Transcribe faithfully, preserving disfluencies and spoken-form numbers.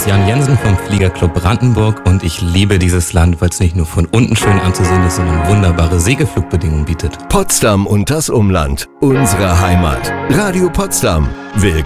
ist Jan Jensen vom Fliegerclub Brandenburg und ich liebe dieses Land, weil es nicht nur von unten schön anzusehen ist, sondern wunderbare Segelflugbedingungen bietet. Potsdam und das Umland. Unsere Heimat. Radio Potsdam. Willkommen.